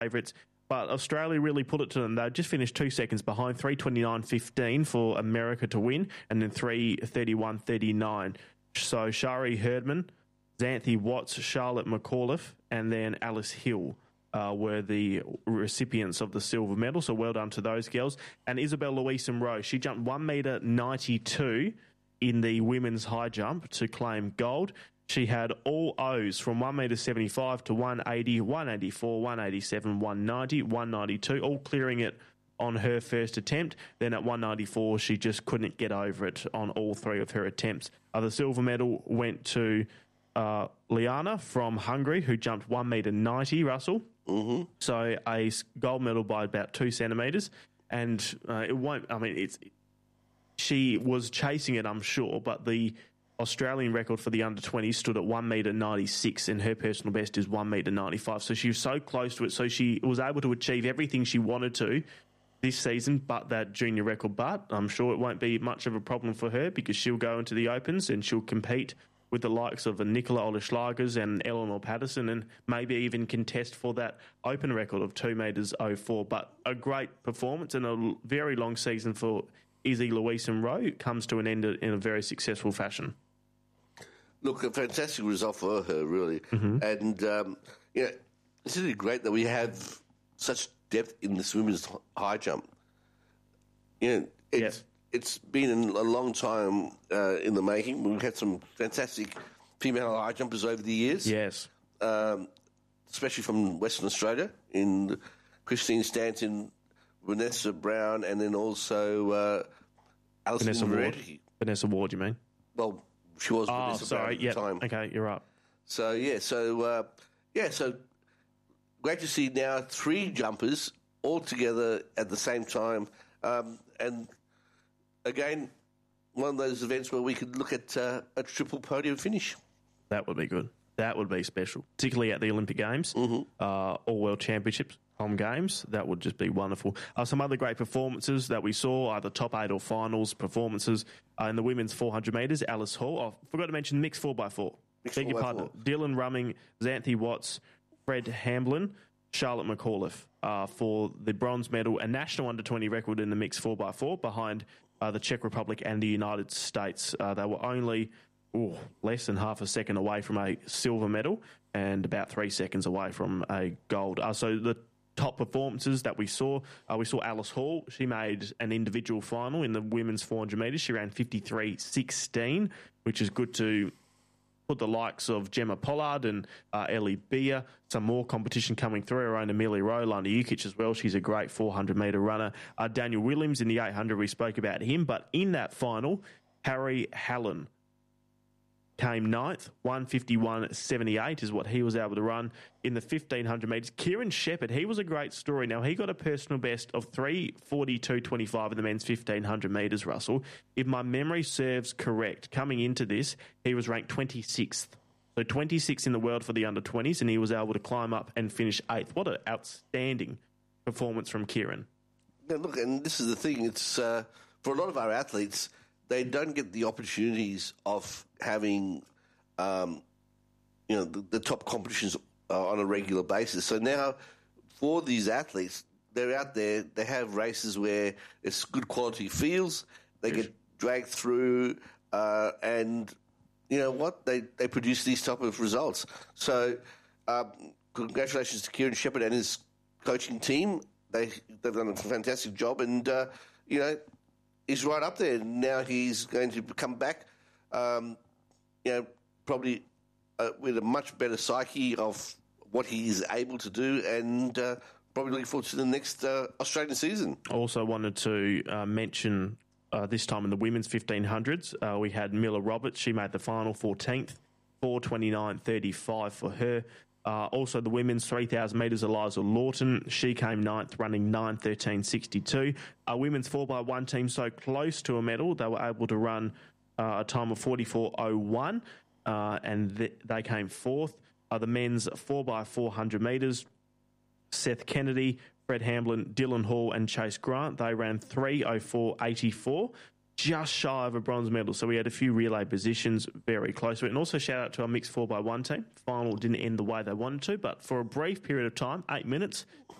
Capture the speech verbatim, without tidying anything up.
favourites. But Australia really put it to them. They just finished two seconds behind, three twenty-nine fifteen for America to win, and then three thirty-one thirty-nine. So Shari Herdman, Xanthi Watts, Charlotte McAuliffe, and then Alice Hill uh, were the recipients of the silver medal. So well done to those girls. And Isabel Louise-Rowe, she jumped one metre ninety-two in the women's high jump to claim gold. She had all O's from one metre seventy-five to one eighty, one eighty-four, one eighty-seven, one ninety, one ninety-two, all clearing it on her first attempt. Then at one ninety-four, she just couldn't get over it on all three of her attempts. Uh, the silver medal went to uh, Liana from Hungary, who jumped one metre ninety, Russell. Mm-hmm. So a gold medal by about two centimetres. And uh, it won't, I mean, it's she was chasing it, I'm sure, but the Australian record for the under twenties stood at one metre ninety-six, and her personal best is one metre ninety-five. So she was so close to it. So she was able to achieve everything she wanted to this season, but that junior record. But I'm sure it won't be much of a problem for her, because she'll go into the Opens and she'll compete with the likes of the Nicola Oleschlagers and Eleanor Patterson, and maybe even contest for that open record of two metres oh four. But a great performance and a very long season for Izzy Louise-Rowe comes to an end in a very successful fashion. Look, a fantastic result for her, really. Mm-hmm. And, um, you know, it's really great that we have such depth in this women's high jump. You know, it's, yes. it's been a long time uh, in the making. We've had some fantastic female high jumpers over the years. Yes. Um, especially from Western Australia, in Christine Stanton, Vanessa Brown, and then also uh, Alison Vanessa Ward. Moretti. Vanessa Ward, you mean? Well, she was Oh, Vanessa sorry. Brown at Yep. the time. Okay, you're right. So, yeah, so, uh, yeah, so great to see now three jumpers all together at the same time. Um, and, again, one of those events where we could look at uh, a triple podium finish. That would be good. That would be special, particularly at the Olympic Games, mm-hmm. uh, All World Championships, home games. That would just be wonderful. Uh, some other great performances that we saw, either top eight or finals performances uh, in the women's four hundred metres. Alice Hall. I oh, forgot to mention mixed four by four. Mixed Beg your four by pardon. four. Dylan Rumming, Xanthi Watts, Fred Hamblin, Charlotte McAuliffe uh, for the bronze medal, a national under twenty record in the mixed four by four behind uh, the Czech Republic and the United States. Uh, they were only ooh, less than half a second away from a silver medal and about three seconds away from a gold. Uh, so the top performances that we saw, uh, we saw Alice Hall. She made an individual final in the women's four hundred metres. She ran fifty-three sixteen, which is good to put the likes of Gemma Pollard and uh, Ellie Beer, some more competition coming through. Her own Amelia Rowe, Lana Jukic as well. She's a great four hundred metre runner. Uh, Daniel Williams in the eight hundred, we spoke about him. But in that final, Harry Hallen came ninth, one fifty-one seventy-eight is what he was able to run in the fifteen hundred metres. Kieran Shepherd, he was a great story. Now, he got a personal best of three forty-two twenty-five in the men's fifteen hundred metres, Russell. If my memory serves correct, coming into this, he was ranked twenty-sixth. So twenty-sixth in the world for the under twenties, and he was able to climb up and finish eighth. What an outstanding performance from Kieran. Now, look, and this is the thing, it's uh, for a lot of our athletes, they don't get the opportunities of having, um, you know, the, the top competitions uh, on a regular basis. So now, for these athletes, they're out there. They have races where it's good quality fields. They Yes. get dragged through, uh, and you know what? They they produce these type of results. So, um, congratulations to Kieran Shepherd and his coaching team. They they've done a fantastic job, and uh, you know. He's right up there. Now he's going to come back, um, you know, probably uh, with a much better psyche of what he is able to do, and uh, probably looking forward to the next uh, Australian season. I also wanted to uh, mention uh, this time in the women's fifteen hundreds, uh, we had Miller Roberts. She made the final fourteenth, four twenty-nine thirty-five for her. Uh, also, the women's three thousand metres, Eliza Lawton, she came ninth, running nine thirteen sixty-two. Our women's four by one team so close to a medal, they were able to run uh, a time of forty-four oh one, uh, and th- they came fourth. Uh, the men's four by four hundred metres, Seth Kennedy, Fred Hamblin, Dylan Hall and Chase Grant, they ran three oh four eighty-four. just shy of a bronze medal. So we had a few relay positions very close to it. And also shout out to our mixed four by one team. Final didn't end the way they wanted to, but for a brief period of time, eight minutes,